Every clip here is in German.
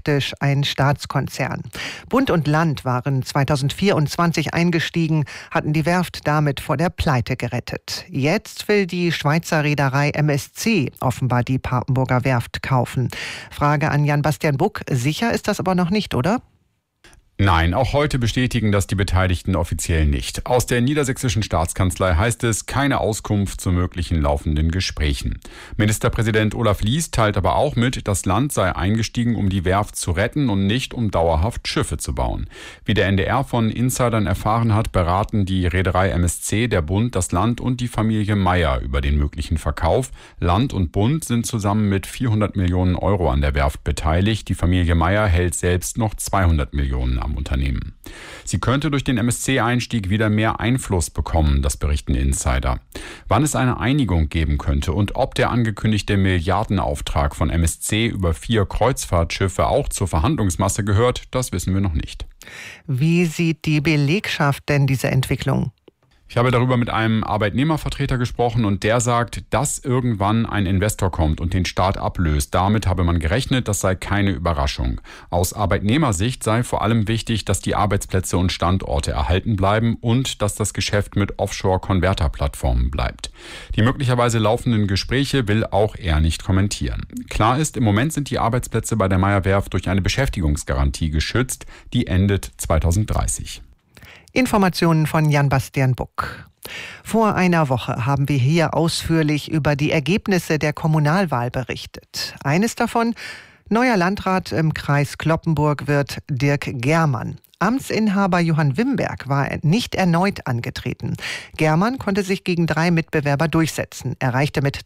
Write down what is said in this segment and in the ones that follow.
faktisch ein Staatskonzern. Bund und Land waren 2024 eingestiegen, hatten die Werft damit vor der Pleite gerettet. Jetzt will die Schweizer Reederei MSC offenbar die Papenburger Werft kaufen. Frage an Jan-Bastian Buck. Sicher ist das aber noch nicht, oder? Nein, auch heute bestätigen das die Beteiligten offiziell nicht. Aus der niedersächsischen Staatskanzlei heißt es, keine Auskunft zu möglichen laufenden Gesprächen. Ministerpräsident Olaf Lies teilt aber auch mit, das Land sei eingestiegen, um die Werft zu retten und nicht um dauerhaft Schiffe zu bauen. Wie der NDR von Insidern erfahren hat, beraten die Reederei MSC, der Bund, das Land und die Familie Meyer über den möglichen Verkauf. Land und Bund sind zusammen mit 400 Millionen Euro an der Werft beteiligt. Die Familie Meyer hält selbst noch 200 Millionen am Unternehmen. Sie könnte durch den MSC-Einstieg wieder mehr Einfluss bekommen, das berichten Insider. Wann es eine Einigung geben könnte und ob der angekündigte Milliardenauftrag von MSC über 4 Kreuzfahrtschiffe auch zur Verhandlungsmasse gehört, das wissen wir noch nicht. Wie sieht die Belegschaft denn diese Entwicklung? Ich habe darüber mit einem Arbeitnehmervertreter gesprochen und der sagt, dass irgendwann ein Investor kommt und den Staat ablöst. Damit habe man gerechnet, das sei keine Überraschung. Aus Arbeitnehmersicht sei vor allem wichtig, dass die Arbeitsplätze und Standorte erhalten bleiben und dass das Geschäft mit Offshore-Konverterplattformen bleibt. Die möglicherweise laufenden Gespräche will auch er nicht kommentieren. Klar ist, im Moment sind die Arbeitsplätze bei der Meyer Werft durch eine Beschäftigungsgarantie geschützt, die endet 2030. Informationen von Jan-Bastian Buck. Vor einer Woche haben wir hier ausführlich über die Ergebnisse der Kommunalwahl berichtet. Eines davon: neuer Landrat im Kreis Cloppenburg wird Dirk Germann. Amtsinhaber Johann Wimberg war nicht erneut angetreten. Germann konnte sich gegen 3 Mitbewerber durchsetzen, erreichte mit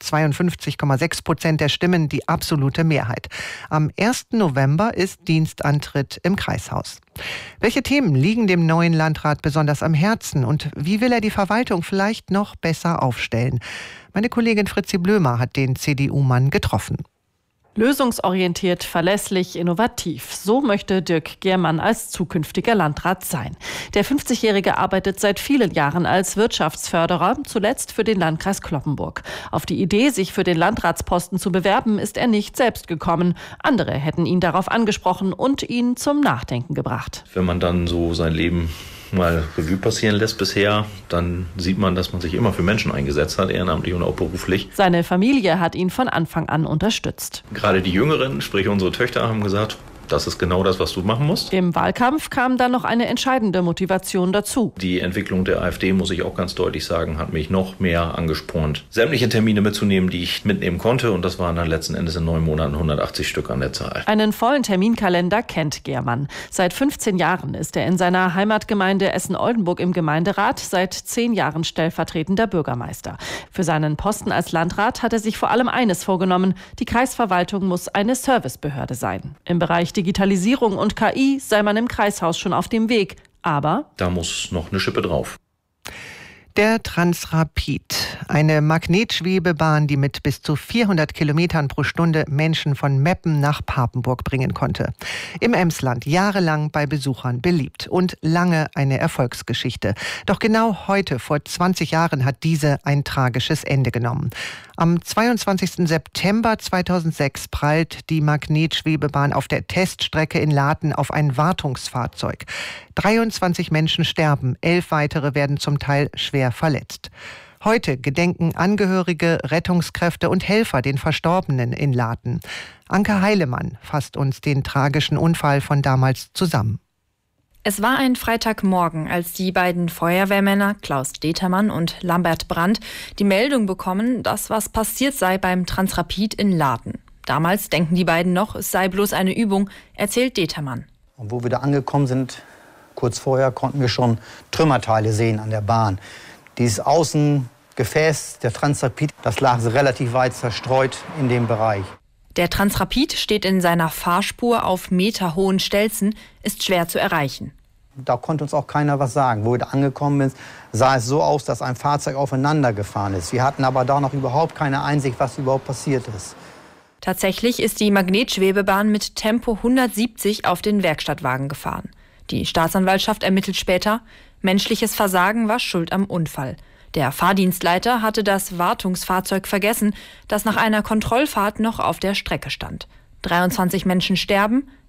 52,6% der Stimmen die absolute Mehrheit. Am 1. November ist Dienstantritt im Kreishaus. Welche Themen liegen dem neuen Landrat besonders am Herzen und wie will er die Verwaltung vielleicht noch besser aufstellen? Meine Kollegin Fritzi Blömer hat den CDU-Mann getroffen. Lösungsorientiert, verlässlich, innovativ. So möchte Dirk Germann als zukünftiger Landrat sein. Der 50-Jährige arbeitet seit vielen Jahren als Wirtschaftsförderer, zuletzt für den Landkreis Cloppenburg. Auf die Idee, sich für den Landratsposten zu bewerben, ist er nicht selbst gekommen. Andere hätten ihn darauf angesprochen und ihn zum Nachdenken gebracht. Wenn man dann so sein Leben mal Revue passieren lässt bisher, dann sieht man, dass man sich immer für Menschen eingesetzt hat, ehrenamtlich und auch beruflich. Seine Familie hat ihn von Anfang an unterstützt. Gerade die Jüngeren, sprich unsere Töchter, haben gesagt, das ist genau das, was du machen musst. Im Wahlkampf kam dann noch eine entscheidende Motivation dazu. Die Entwicklung der AfD, muss ich auch ganz deutlich sagen, hat mich noch mehr angespornt, sämtliche Termine mitzunehmen, die ich mitnehmen konnte. Und das waren dann letzten Endes in 9 Monaten 180 Stück an der Zahl. Einen vollen Terminkalender kennt Germann. Seit 15 Jahren ist er in seiner Heimatgemeinde Essen-Oldenburg im Gemeinderat, seit 10 Jahren stellvertretender Bürgermeister. Für seinen Posten als Landrat hat er sich vor allem eines vorgenommen: Die Kreisverwaltung muss eine Servicebehörde sein. Im Bereich Digitalisierung und KI sei man im Kreishaus schon auf dem Weg. Aber da muss noch eine Schippe drauf. Der Transrapid, eine Magnetschwebebahn, die mit bis zu 400 Kilometern pro Stunde Menschen von Meppen nach Papenburg bringen konnte. Im Emsland jahrelang bei Besuchern beliebt und lange eine Erfolgsgeschichte. Doch genau heute, vor 20 Jahren, hat diese ein tragisches Ende genommen. Am 22. September 2006 prallt die Magnetschwebebahn auf der Teststrecke in Laten auf ein Wartungsfahrzeug. 23 Menschen sterben, 11 weitere werden zum Teil schwer verletzt. Heute gedenken Angehörige, Rettungskräfte und Helfer den Verstorbenen in Laten. Anke Heilemann fasst uns den tragischen Unfall von damals zusammen. Es war ein Freitagmorgen, als die beiden Feuerwehrmänner Klaus Determann und Lambert Brandt die Meldung bekommen, dass was passiert sei beim Transrapid in Laten. Damals denken die beiden noch, es sei bloß eine Übung, erzählt Determann. Und wo wir da angekommen sind, kurz vorher, konnten wir schon Trümmerteile sehen an der Bahn. Dieses Außengefäß, der Transrapid, das lag relativ weit zerstreut in dem Bereich. Der Transrapid steht in seiner Fahrspur auf meterhohen Stelzen, ist schwer zu erreichen. Da konnte uns auch keiner was sagen. Wo wir da angekommen sind, sah es so aus, dass ein Fahrzeug aufeinander gefahren ist. Wir hatten aber da noch überhaupt keine Einsicht, was überhaupt passiert ist. Tatsächlich ist die Magnetschwebebahn mit Tempo 170 auf den Werkstattwagen gefahren. Die Staatsanwaltschaft ermittelt später, menschliches Versagen war schuld am Unfall. Der Fahrdienstleiter hatte das Wartungsfahrzeug vergessen, das nach einer Kontrollfahrt noch auf der Strecke stand. 23 Menschen sterben,